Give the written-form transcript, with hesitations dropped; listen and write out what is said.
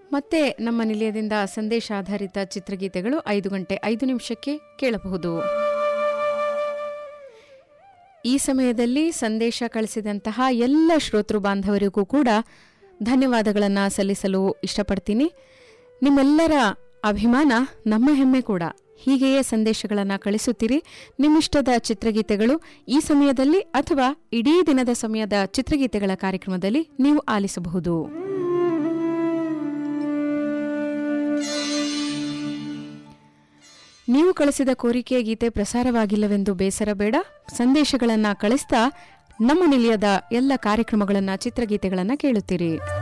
ಮತ್ತೆ ನಮ್ಮ ನಿಲಯದಿಂದ ಸಂದೇಶ ಆಧಾರಿತ ಚಿತ್ರಗೀತೆಗಳು 5:05 ಕೇಳಬಹುದು. ಈ ಸಮಯದಲ್ಲಿ ಸಂದೇಶ ಕಳಿಸಿದಂತಹ ಎಲ್ಲ ಶ್ರೋತೃ ಬಾಂಧವರಿಗೂ ಕೂಡ ಧನ್ಯವಾದಗಳನ್ನು ಸಲ್ಲಿಸಲು ಇಷ್ಟಪಡ್ತೀನಿ. ನಿಮ್ಮೆಲ್ಲರ ಅಭಿಮಾನ ನಮ್ಮ ಹೆಮ್ಮೆ ಕೂಡ. ಹೀಗೆಯೇ ಸಂದೇಶಗಳನ್ನು ಕಳಿಸುತ್ತೀರಿ. ನಿಮ್ಮಿಷ್ಟದ ಚಿತ್ರಗೀತೆಗಳು ಈ ಸಮಯದಲ್ಲಿ ಅಥವಾ ಇಡೀ ದಿನದ ಸಮಯದ ಚಿತ್ರಗೀತೆಗಳ ಕಾರ್ಯಕ್ರಮದಲ್ಲಿ ನೀವು ಆಲಿಸಬಹುದು. ನೀವು ಕಳಿಸಿದ ಕೋರಿಕೆಯ ಗೀತೆ ಪ್ರಸಾರವಾಗಿಲ್ಲವೆಂದು ಬೇಸರ ಬೇಡ. ಸಂದೇಶಗಳನ್ನು ಕಳಿಸ್ತಾ ನಮ್ಮ ನಿಲಯದ ಎಲ್ಲ ಕಾರ್ಯಕ್ರಮಗಳನ್ನು ಚಿತ್ರಗೀತೆಗಳನ್ನು ಕೇಳುತ್ತೀರಿ.